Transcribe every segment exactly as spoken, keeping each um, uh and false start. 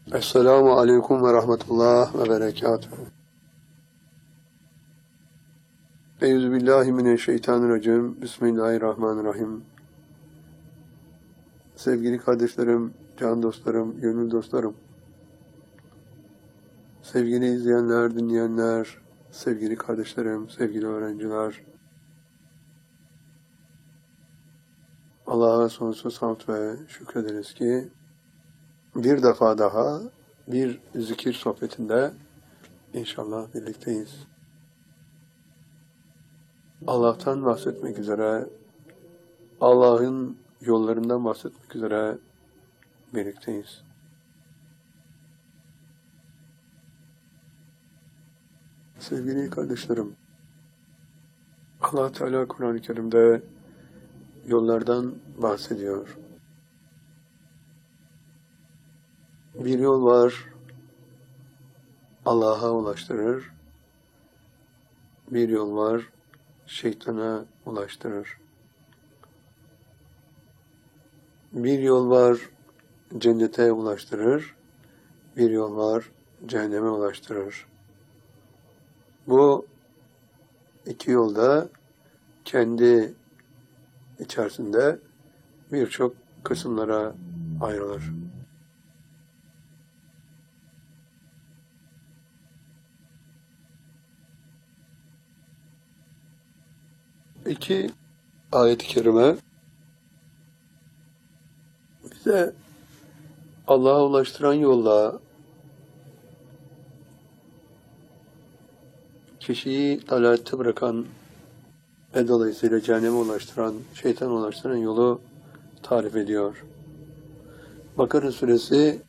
Esselamu Aleyküm ve Rahmetullah ve Berekatuhu. Euzubillahimineşşeytanirracim. Bismillahirrahmanirrahim. Sevgili kardeşlerim, can dostlarım, gönül dostlarım, sevgili izleyenler, dinleyenler, sevgili kardeşlerim, sevgili öğrenciler, Allah'a sonsuz hamd ve şükrederiz ki bir defa daha bir zikir sohbetinde inşallah birlikteyiz. Allah'tan bahsetmek üzere, Allah'ın yollarından bahsetmek üzere birlikteyiz. Sevgili kardeşlerim, Allah Teala Kur'an-ı Kerim'de yollardan bahsediyor. Bir yol var, Allah'a ulaştırır. Bir yol var, şeytana ulaştırır. Bir yol var, cennete ulaştırır. Bir yol var, cehenneme ulaştırır. Bu iki yolda kendi içerisinde birçok kısımlara ayrılır. İki ayet-i kerime bize Allah'a ulaştıran yolla kişiyi dalalette bırakan ve dolayısıyla cehenneme ulaştıran, şeytana ulaştıran yolu tarif ediyor. Bakara suresi,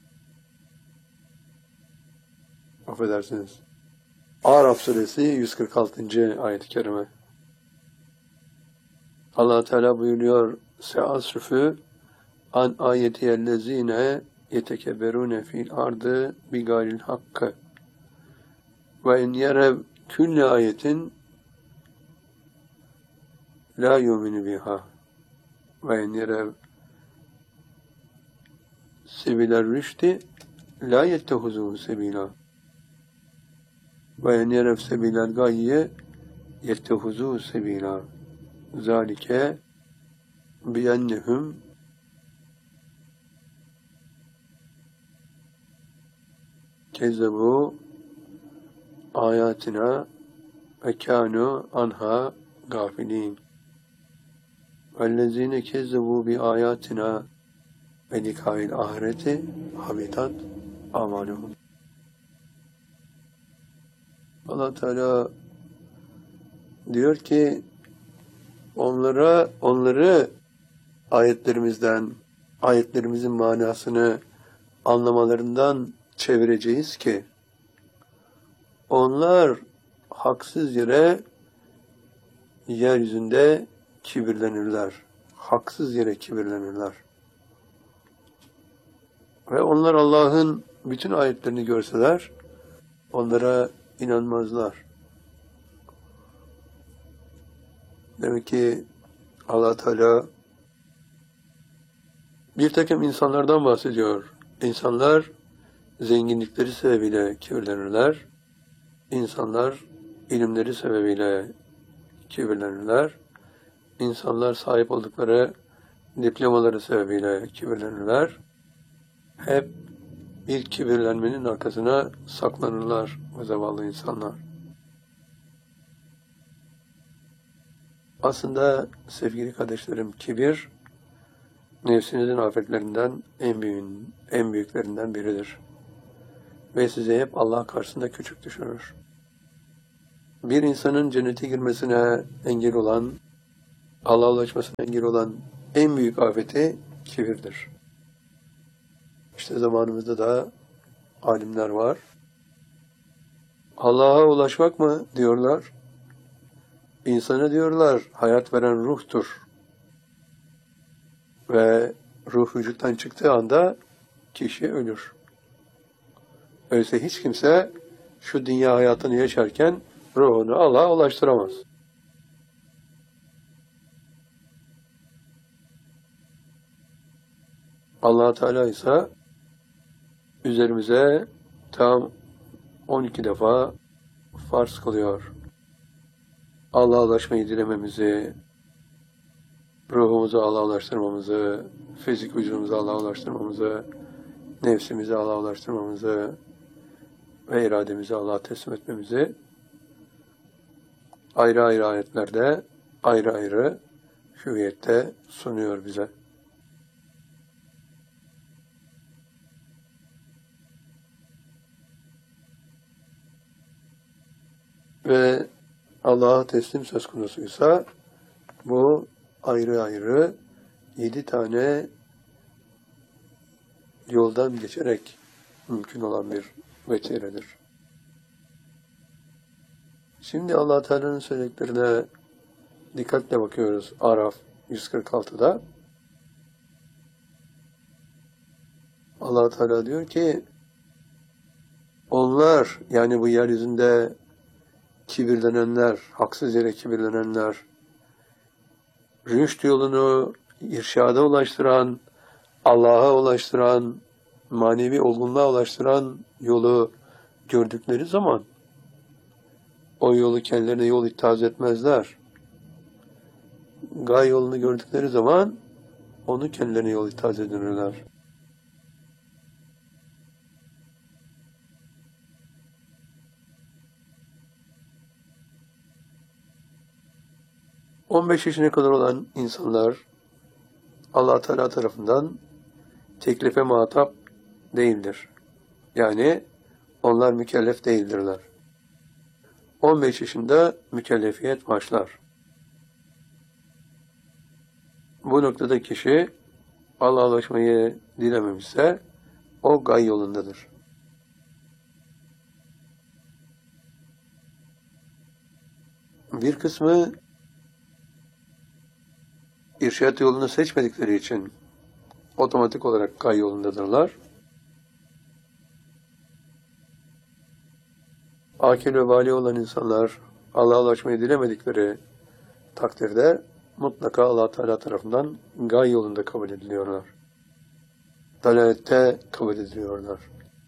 affedersiniz, Araf suresi yüz kırk altıncı ayet-i kerime. Allah Teala buyuruyor: "Se'asrifü an ayetiyellezine yetekebberune fil ardı bigayril hakkı ve in yerev külle ayetin la yuminu biha ve in yerev sebiler rüşti la yettehuzuhu sebila ve in yerev sebiler gayye yettehuzuhu sebila zalike biyennehum kezzebu ayatina ve kânû anha gafilin. Vellezîne kezzebu bi ayatina ve likâil ahireti habitat amaluhum." Allah Teala diyor ki onlara onları ayetlerimizden, ayetlerimizin manasını anlamalarından çevireceğiz ki onlar haksız yere yeryüzünde kibirlenirler. Haksız yere kibirlenirler. Ve onlar Allah'ın bütün ayetlerini görseler onlara inanmazlar. Demek ki Allah Teala bir takım insanlardan bahsediyor. İnsanlar zenginlikleri sebebiyle kibirlenirler. İnsanlar ilimleri sebebiyle kibirlenirler. İnsanlar sahip oldukları diplomaları sebebiyle kibirlenirler. Hep bir kibirlenmenin arkasına saklanırlar o zavallı insanlar. Aslında sevgili kardeşlerim, kibir nefsinizin afetlerinden en büyüğün, en büyüklerinden biridir. Ve sizi hep Allah karşısında küçük düşürür. Bir insanın cennete girmesine engel olan, Allah'a ulaşmasına engel olan en büyük afeti kibirdir. İşte zamanımızda da alimler var. Allah'a ulaşmak mı diyorlar? İnsana diyorlar hayat veren ruhtur. Ve ruh vücuttan çıktığı anda kişi ölür. Öyleyse hiç kimse şu dünya hayatını yaşarken ruhunu Allah'a ulaştıramaz. Allah Teala ise üzerimize tam on iki defa farz kılıyor. Allah'a ulaşmayı dilememizi, ruhumuzu Allah'a ulaştırmamızı, fizik vücudumuzu Allah'a ulaştırmamızı, nefsimizi Allah'a ulaştırmamızı ve irademizi Allah'a teslim etmemizi ayrı ayrı ayetlerde, ayrı ayrı hüviyette sunuyor bize. Ve Allah'a teslim söz konusuysa bu ayrı ayrı yedi tane yoldan geçerek mümkün olan bir vesiledir. Şimdi Allah Teala'nın söylediklerine dikkatle bakıyoruz. Araf yüz kırk altıda Allah Teala diyor ki onlar, yani bu yeryüzünde kibirlenenler, haksız yere kibirlenenler, rüşt yolunu irşada ulaştıran, Allah'a ulaştıran, manevi olgunluğa ulaştıran yolu gördükleri zaman o yolu kendilerine yol ittihaz etmezler. Gay yolunu gördükleri zaman onu kendilerine yol ittihaz edinirler. on beş yaşına kadar olan insanlar Allah Teala tarafından teklife muhatap değildir. Yani onlar mükellef değildirler. on beş yaşında mükellefiyet başlar. Bu noktada kişi Allah'a ulaşmayı dilememişse o gay yolundadır. Bir kısmı irşad yolunu seçmedikleri için otomatik olarak gay yolundadırlar. Akil ve vali olan insanlar Allah'a ulaşmayı dilemedikleri takdirde mutlaka Allah Teala tarafından gay yolunda kabul ediliyorlar. Dalalette kabul ediliyorlar.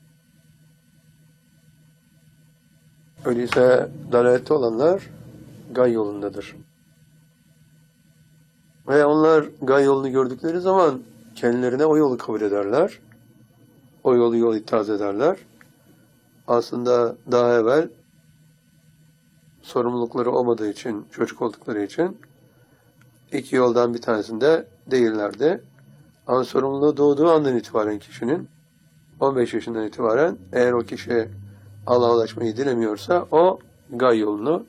Öyleyse dalalette olanlar gay yolundadır. Ve onlar gay yolunu gördükleri zaman kendilerine o yolu kabul ederler. O yolu yol ittihaz ederler. Aslında daha evvel sorumlulukları olmadığı için, çocuk oldukları için iki yoldan bir tanesinde değillerdi. Ama sorumluluğu doğduğu andan itibaren kişinin, on beş yaşından itibaren eğer o kişi Allah'a ulaşmayı dilemiyorsa o gay yolunu,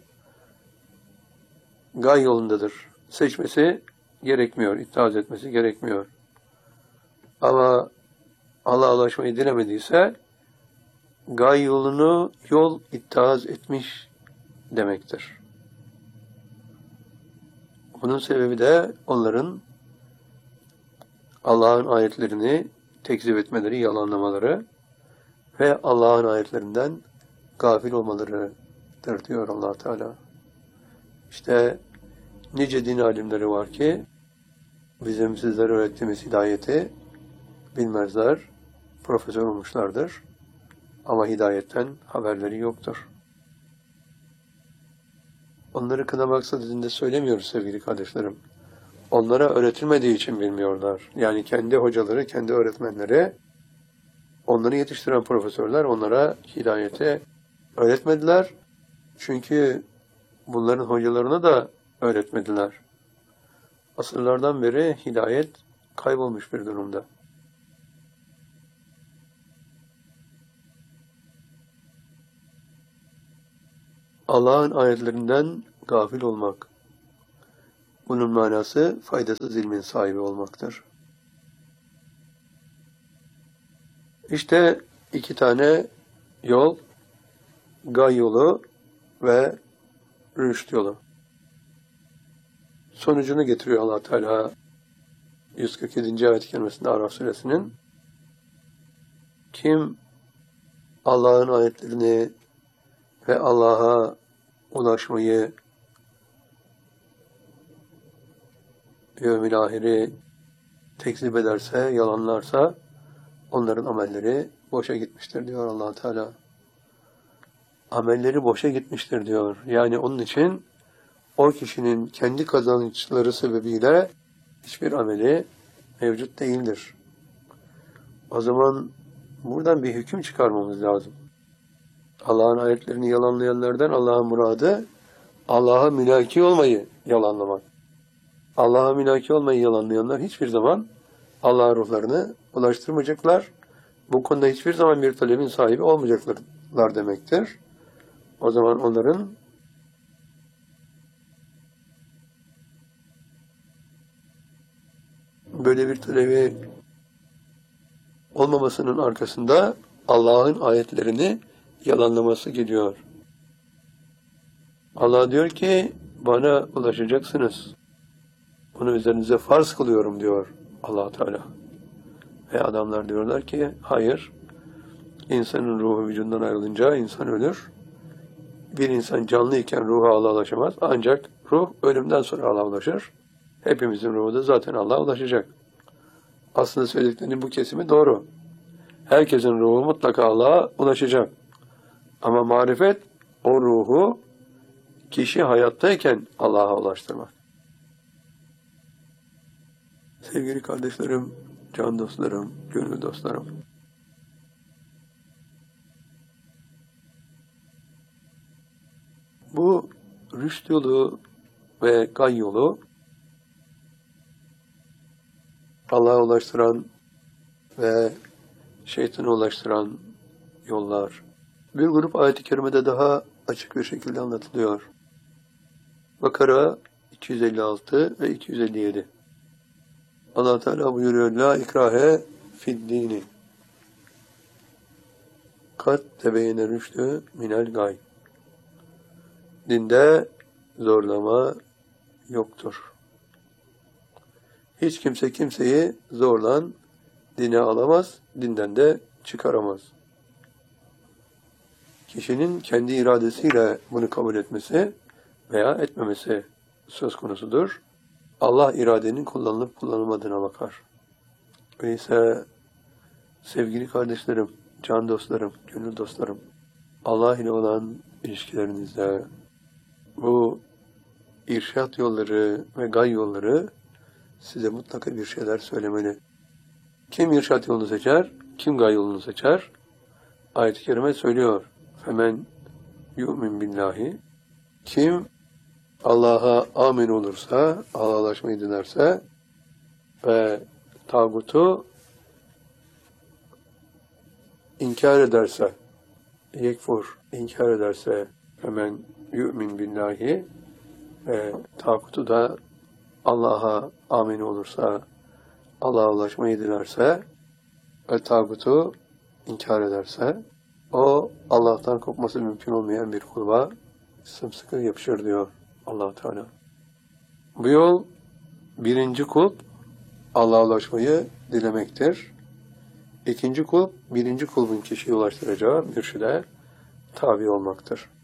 gay yolundadır. Seçmesi gerekmiyor, ittihaz etmesi gerekmiyor. Ama Allah'a ulaşmayı dilemediyse gay yolunu yol ittihaz etmiş demektir. Bunun sebebi de onların Allah'ın ayetlerini tekzip etmeleri, yalanlamaları ve Allah'ın ayetlerinden gafil olmalarıdır diyor Allah Teala. İşte nice din alimleri var ki bizim sizlere öğrettiğimiz hidayeti bilmezler, profesör olmuşlardır ama hidayetten haberleri yoktur. Onları kınamak sadedinde söylemiyoruz sevgili kardeşlerim. Onlara öğretilmediği için bilmiyorlar. Yani kendi hocaları, kendi öğretmenleri, onları yetiştiren profesörler onlara hidayeti öğretmediler. Çünkü bunların hocalarına da öğretmediler. Asırlardan beri hidayet kaybolmuş bir durumda. Allah'ın ayetlerinden gafil olmak. Bunun manası faydasız ilmin sahibi olmaktır. İşte iki tane yol, gay yolu ve rüşt yolu. Sonucunu getiriyor Allah Teala yüz kırk yedinci ayet-i kerimesinde Araf suresinin. Kim Allah'ın ayetlerini ve Allah'a ulaşmayı, yevmil ahiri tekzip ederse, yalanlarsa onların amelleri boşa gitmiştir diyor Allah Teala. Amelleri boşa gitmiştir diyor. Yani onun için o kişinin kendi kazançları sebebiyle hiçbir ameli mevcut değildir. O zaman buradan bir hüküm çıkarmamız lazım. Allah'ın ayetlerini yalanlayanlardan Allah'ın muradı Allah'a mülaki olmayı yalanlamak. Allah'a mülaki olmayı yalanlayanlar hiçbir zaman Allah'ın ruhlarını ulaştırmayacaklar. Bu konuda hiçbir zaman bir talebin sahibi olmayacaklar demektir. O zaman onların böyle bir talebi olmamasının arkasında Allah'ın ayetlerini yalanlaması geliyor. Allah diyor ki bana ulaşacaksınız. Bunu üzerinize farz kılıyorum diyor Allah Teala. Ve adamlar diyorlar ki hayır. İnsanın ruhu vücudundan ayrılınca insan ölür. Bir insan canlı iken ruhu Allah'a ulaşamaz. Ancak ruh ölümden sonra Allah'a ulaşır. Hepimizin ruhu da zaten Allah'a ulaşacak. Aslında söylediklerinin bu kesimi doğru. Herkesin ruhu mutlaka Allah'a ulaşacak. Ama marifet o ruhu kişi hayattayken Allah'a ulaştırmak. Sevgili kardeşlerim, can dostlarım, gönül dostlarım. Bu rüşt yolu ve gay yolu Allah'a ulaştıran ve şeytana ulaştıran yollar. Bir grup ayet-i kerimede daha açık bir şekilde anlatılıyor. Bakara iki yüz elli altı ve iki yüz elli yedi. Allah Teala buyuruyor: La ikrahe fid dini. Kat tebeyene rüştü minel gay. Dinde zorlama yoktur. Hiç kimse kimseyi zorlan dine alamaz, dinden de çıkaramaz. Kişinin kendi iradesiyle bunu kabul etmesi veya etmemesi söz konusudur. Allah iradenin kullanılıp kullanılmadığına bakar. Öyleyse sevgili kardeşlerim, can dostlarım, gönül dostlarım, Allah ile olan ilişkilerinizde bu irşat yolları ve gay yolları size mutlaka bir şeyler söylemeli. Kim irşat yolunu seçer, kim gay yolunu seçer? Ayet-i kerime söylüyor. Femen yu'min billahi. Kim Allah'a amin olursa, Allah'laşmayı dilerse ve tağutu inkar ederse, yekfur, inkar ederse hemen yu'min billahi ve tağutu da Allah'a amin olursa, Allah'a ulaşmayı dilerse ve tağutu inkar ederse o Allah'tan kopması mümkün olmayan bir kulba sımsıkı yapışır diyor Allah Teala. Bu yol birinci kulp Allah'a ulaşmayı dilemektir. İkinci kulp birinci kulbun kişiyi ulaştıracağı mürşide tabi olmaktır.